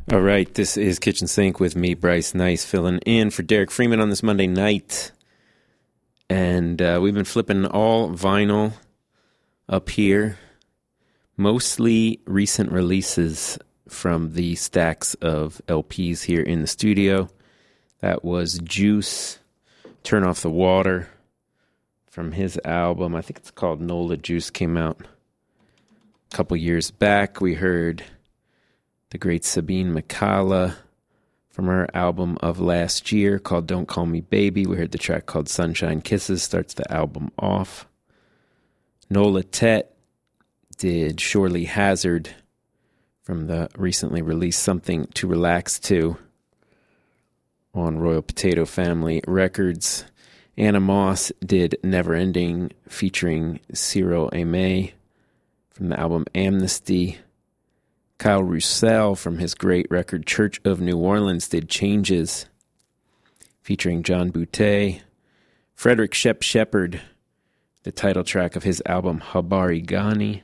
All right, this is Kitchen Sink with me, Bryce Nice, filling in for Derek Freeman on this Monday night. And we've been flipping all vinyl up here, mostly recent releases from the stacks of LPs here in the studio. That was Juice, Turn Off the Water, from his album. I think it's called Nola Juice, came out a couple years back. We heard the great Sabine McCalla from her album of last year called Don't Call Me Baby. We heard the track called Sunshine Kisses, starts the album off. Nola Tet did Surely Hazard from the recently released Something to Relax To on Royal Potato Family Records. Anna Moss did Never Ending featuring Cyril Aimé from the album Amnesty. Kyle Roussel from his great record Church of New Orleans did Changes featuring John Boutte. Frederick Shep Shepherd, the title track of his album Habari Ghani.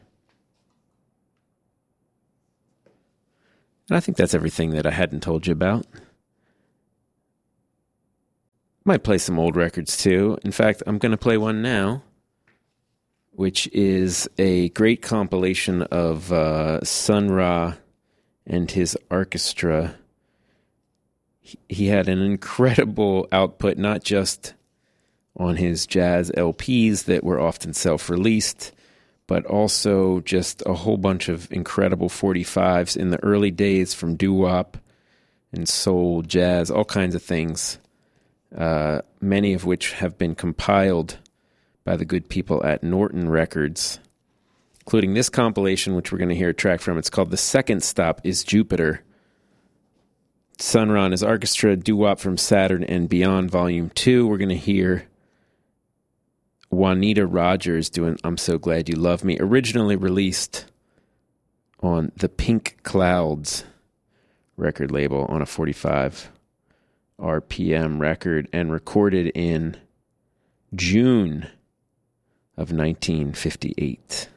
And I think that's everything that I hadn't told you about. Might play some old records too. In fact, I'm going to play one now, which is a great compilation of Sun Ra and his orchestra. He had an incredible output, not just on his jazz LPs that were often self-released, but also just a whole bunch of incredible 45s in the early days from doo-wop and soul, jazz, all kinds of things, many of which have been compiled by the good people at Norton Records, including this compilation, which we're going to hear a track from. It's called The Second Stop is Jupiter. Sun Ra and his orchestra, doo-wop from Saturn and Beyond, Volume 2. We're going to hear Juanita Rogers doing I'm So Glad You Love Me, originally released on the Pink Clouds record label on a 45 RPM record and recorded in June of 1958.